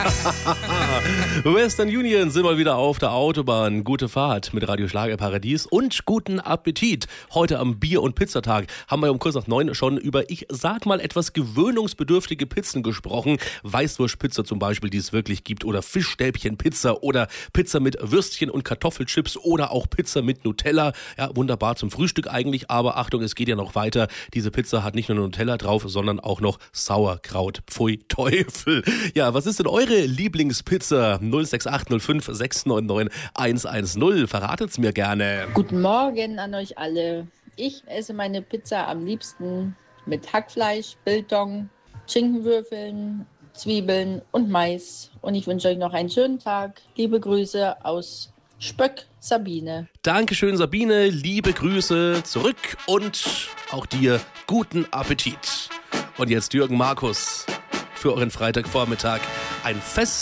Western Union sind mal wieder auf der Autobahn. Gute Fahrt mit Radio Schlagerparadies und guten Appetit. Heute am Bier- und Pizzatag haben wir um kurz nach 9 schon über, ich sag mal, etwas gewöhnungsbedürftige Pizzen gesprochen. Weißwurstpizza zum Beispiel, die es wirklich gibt, oder Fischstäbchenpizza oder Pizza mit Würstchen und Kartoffelchips oder auch Pizza mit Nutella. Ja, wunderbar zum Frühstück eigentlich, aber Achtung, es geht ja noch weiter. Diese Pizza hat nicht nur Nutella drauf, sondern auch noch Sauerkraut. Pfui Teufel. Ja, was ist denn eure Lieblingspizza? 06805 699 110. Verratet's mir gerne. Guten Morgen an euch alle. Ich esse meine Pizza am liebsten mit Hackfleisch, Biltong, Schinkenwürfeln, Zwiebeln und Mais. Und ich wünsche euch noch einen schönen Tag. Liebe Grüße aus Spöck, Sabine. Dankeschön, Sabine. Liebe Grüße zurück und auch dir guten Appetit. Und jetzt Jürgen Markus für euren Freitagvormittag. Ein Fest